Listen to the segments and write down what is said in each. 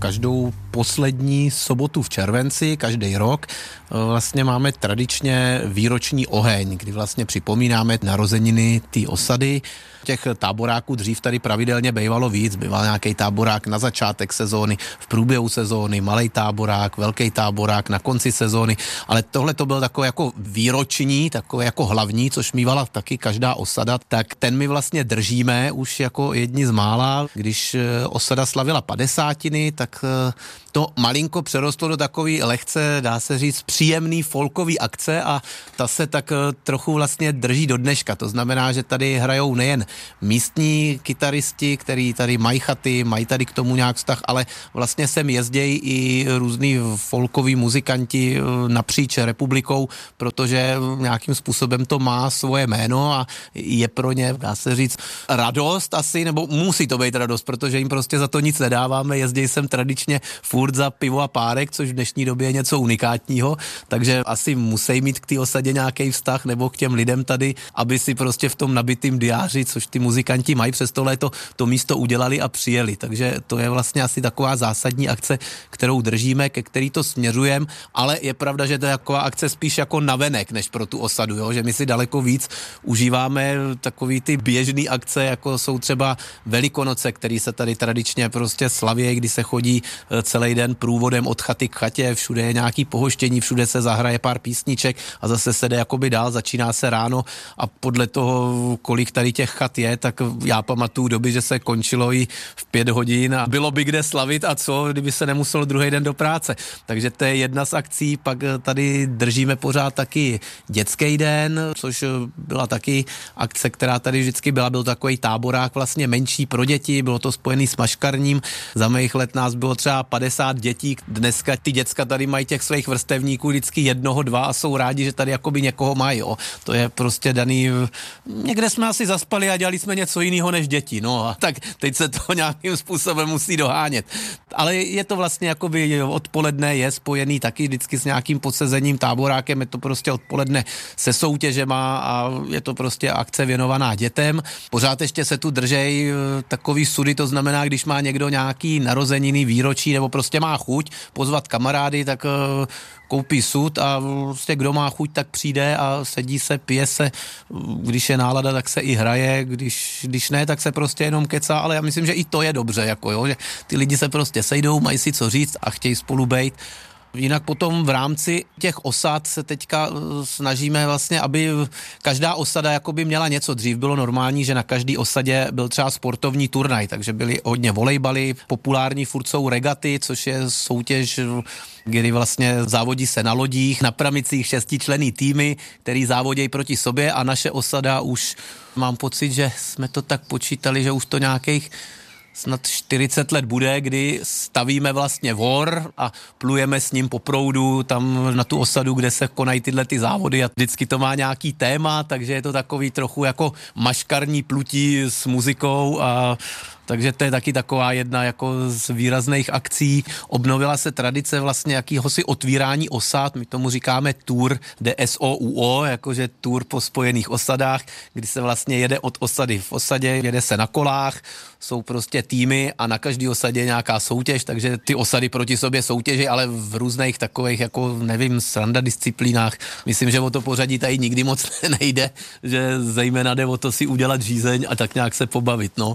každou poslední sobotu v červenci, každý rok, vlastně máme tradičně výroční oheň, kdy vlastně připomínáme narozeniny té osady. Těch táboráků dřív tady pravidelně bývalo víc, býval nějaký táborák na začátek sezóny, v průběhu sezóny, malej táborák, velký táborák na konci sezóny, ale tohle to byl takový jako výroční, takový jako hlavní, což mývala taky každá osada, tak ten my vlastně držíme už jako jedni z mála. Když osada slavila 50, tak to malinko přerostlo do takový lehce, dá se říct, příjemný folkový akce a ta se tak trochu vlastně drží do dneška. To znamená, že tady hrajou nejen místní kytaristi, který tady mají chaty, mají tady k tomu nějak vztah, ale vlastně sem jezdějí i různý folkoví muzikanti napříč republikou, protože nějakým způsobem to má svoje jméno a je pro ně, dá se říct, radost asi, nebo musí to být radost, protože jim prostě za to nic nedáváme, jezdějí sem tradičně furt za pivo a párek, což v dnešní době je něco unikátního, takže asi musí mít k té osadě nějaký vztah nebo k těm lidem tady, aby si prostě v tom nabitým diáři, což ty muzikanti mají, přes to léto to místo udělali a přijeli, takže to je vlastně asi taková zásadní akce, kterou držíme, ke který to směřujeme, ale je pravda, že to je taková akce spíš jako navenek, než pro tu osadu, jo? Že my si daleko víc užíváme takový ty běžný akce, jako jsou třeba Velikonoce, který se tady tradičně prostě slaví, kdy se chodí celý den průvodem od chaty k chatě, všude je nějaký pohoštění, všude se zahraje pár písniček a zase se jde jakoby dál, začíná se ráno a podle toho, kolik tady těch chat je, tak já pamatuju doby, že se končilo i v 5 hodin a bylo by kde slavit a co, kdyby se nemuselo druhý den do práce. Takže to je jedna z akcí, pak tady držíme pořád taky dětský den, což byla taky akce, která tady vždycky byla, byl takový táborák vlastně menší pro děti, bylo to spojený s maškarním, za mých let nás bylo třeba 50 dětí, dneska ty děcka tady mají těch svých vrstevníků vždycky 1, 2 a jsou rádi, že tady jakoby někoho mají, jo. To je prostě daný, někde jsme asi zaspali a dělali jsme něco jiného než děti, no a tak teď se to nějakým způsobem musí dohánět. Ale je to vlastně jakoby odpoledne je spojený taky vždycky s nějakým podsezením táborákem, je to prostě odpoledne se soutěžema a je to prostě akce věnovaná dětem. Pořád ještě se tu držej takový sudy, to znamená, když má někdo nějaký narozeniny, výročí nebo prostě má chuť pozvat kamarády, tak koupí sud a prostě kdo má chuť, tak přijde a sedí se, pije se, když je nálada, tak se i hraje, když ne, tak se prostě jenom kecá, ale já myslím, že i to je dobře, jako jo, že ty lidi se prostě sejdou, mají si co říct a chtějí spolu bejt. Jinak potom v rámci těch osad se teďka snažíme vlastně, aby každá osada jakoby měla něco. Dřív bylo normální, že na každý osadě byl třeba sportovní turnaj, takže byly hodně volejbaly, populární furt jsou regaty, což je soutěž, kdy vlastně závodí se na lodích, na pramicích 6členný týmy, který závodějí proti sobě a naše osada už, mám pocit, že jsme to tak počítali, že už to nějakých snad 40 let bude, kdy stavíme vlastně vor a plujeme s ním po proudu tam na tu osadu, kde se konají tyhle ty závody a vždycky to má nějaký téma, takže je to takový trochu jako maškarní plutí s muzikou a takže to je taky taková jedna jako z výrazných akcí. Obnovila se tradice vlastně jakýhosi otvírání osad, my tomu říkáme tour de SOUO, jakože tour po spojených osadách, kdy se vlastně jede od osady v osadě, jede se na kolách, jsou prostě týmy a na každý osadě je nějaká soutěž, takže ty osady proti sobě soutěží, ale v různých takových, jako nevím, sranda disciplínách. Myslím, že o to pořadí tady nikdy moc nejde, že zejména jde o to si udělat žízeň a tak nějak se pobavit, no.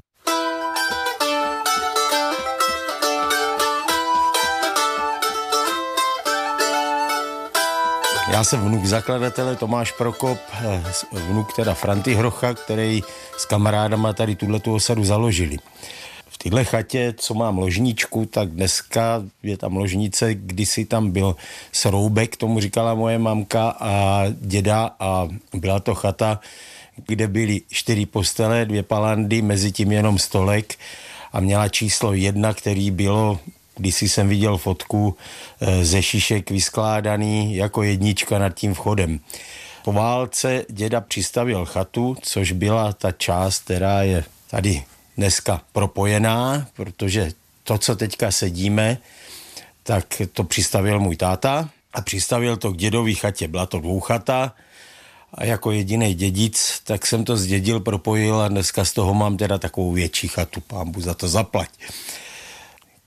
Já jsem vnuk zakladatele Tomáš Prokop, vnuk teda Franty Hrocha, který s kamarádama tady tuhletu osadu založili. V téhle chatě, co mám ložničku, tak dneska je tam ložnice, kdysi tam byl sroubek, tomu říkala moje mamka a děda a byla to chata, kde byly 4 postele, 2 palandy, mezi tím jenom stolek a měla číslo 1, který bylo, kdysi jsem viděl fotku ze šišek vyskládaný jako 1 nad tím vchodem. Po válce děda přistavil chatu, což byla ta část, která je tady dneska propojená, protože to, co teďka sedíme, tak to přistavil můj táta a přistavil to k dědový chatě. Byla to 2chata a jako jediný dědic, tak jsem to zdědil, propojil a dneska z toho mám teda takovou větší chatu. Pánbůh za to zaplať.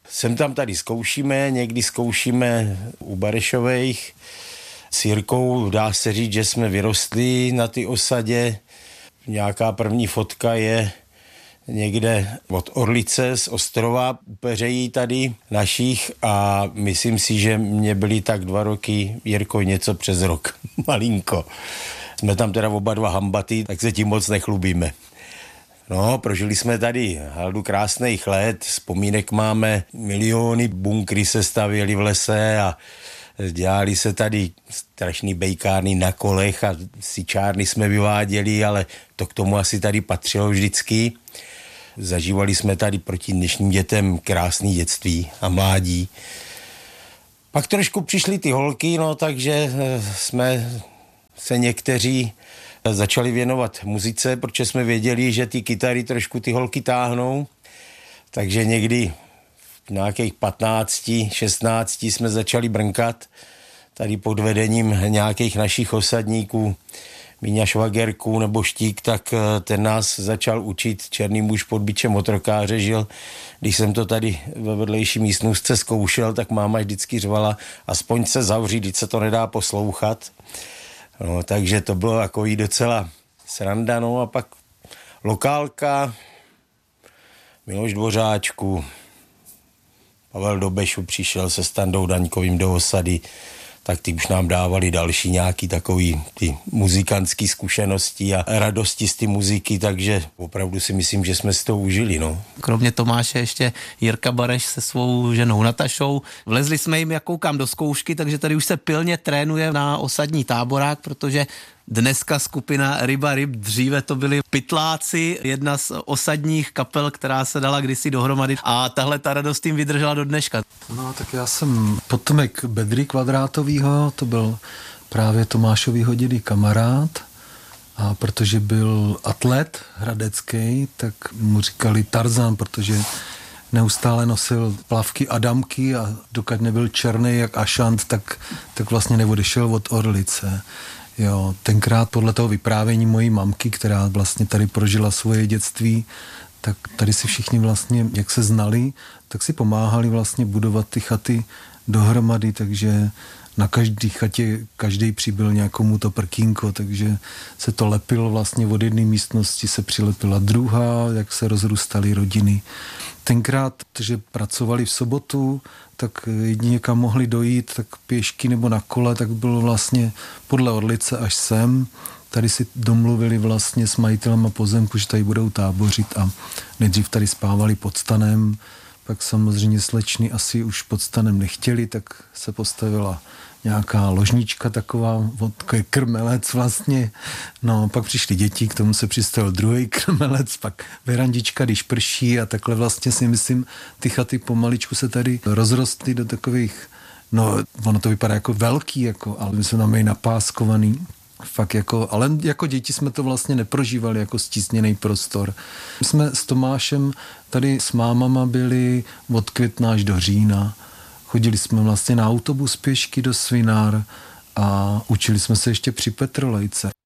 Sem tam tady zkoušíme, někdy zkoušíme u Barešovejch. S Jirkou dá se říct, že jsme vyrostli na ty osadě. Nějaká první fotka je někde od Orlice z ostrova u Peřejí tady našich a myslím si, že mě byly tak 2 roky, Jirko, něco přes rok, malinko. Jsme tam teda oba 2 hambaty, tak se tím moc nechlubíme. No, prožili jsme tady haldu krásných let, vzpomínek máme miliony, bunkry se stavěly v lese a dělali se tady strašný bejkárny na kolech a sičárny jsme vyváděli, ale to k tomu asi tady patřilo vždycky. Zažívali jsme tady proti dnešním dětem krásný dětství a mládí. Pak trošku přišly ty holky, no takže jsme se někteří začali věnovat muzice, protože jsme věděli, že ty kytary trošku ty holky táhnou. Takže někdy v nějakých 15, 16 jsme začali brnkat tady pod vedením nějakých našich osadníků, Míňa Švagerků nebo Štík, tak ten nás začal učit. Černý muž pod bičem otrokáře žil. Když jsem to tady ve vedlejší místnostce zkoušel, tak máma vždycky řvala, aspoň se zavřít, když se to nedá poslouchat. No, takže to bylo takový docela sranda, no a pak lokálka, Miloš Dvořáčku, Pavel Dobešu přišel se Standou Daňkovým do osady, tak ty už nám dávali další nějaký takový ty muzikantský zkušenosti a radosti z ty muziky, takže opravdu si myslím, že jsme si to užili, no. Kromě Tomáše ještě Jirka Bareš se svou ženou Natašou. Vlezli jsme jim, jak koukám, do zkoušky, takže tady už se pilně trénuje na osadní táborák, protože dneska skupina Ryba Ryb, dříve to byli Pytláci, jedna z osadních kapel, která se dala kdysi dohromady a tahle ta radost jim vydržela do dneška. No tak já jsem potomek Bedry Kvadrátovýho, to byl právě Tomášovýho dědy kamarád a protože byl atlet hradecký, tak mu říkali Tarzan, protože neustále nosil plavky Adamky a dokud nebyl černý jak ašant, tak vlastně neodešel od Orlice. Jo, tenkrát podle toho vyprávění mojí mamky, která vlastně tady prožila svoje dětství, tak tady si všichni vlastně, jak se znali, tak si pomáhali vlastně budovat ty chaty dohromady, takže na každý chatě každý přibyl nějakomu to prkínko, takže se to lepilo vlastně od jedné místnosti, se přilepila druhá, jak se rozrůstaly rodiny. Tenkrát, že pracovali v sobotu, tak jedině kam mohli dojít, tak pěšky nebo na kole, tak bylo vlastně podle Orlice až sem. Tady si domluvili vlastně s majitelem pozemku, že tady budou tábořit a nejdřív tady spávali pod stanem, pak samozřejmě slečny asi už pod stanem nechtěli, tak se postavila nějaká ložnička taková, takový krmelec vlastně. No, pak přišli děti, k tomu se přistavil druhý krmelec, pak verandička, když prší a takhle vlastně si myslím, ty chaty pomaličku se tady rozrostly do takových, no, ono to vypadá jako velký, jako, ale my jsme tam měli napáskovaný. Fakt jako, ale jako děti jsme to vlastně neprožívali jako stísněný prostor. My jsme s Tomášem tady s mámama byli od května až do října. Chodili jsme vlastně na autobus pěšky do Svinár a učili jsme se ještě při Petrolejce.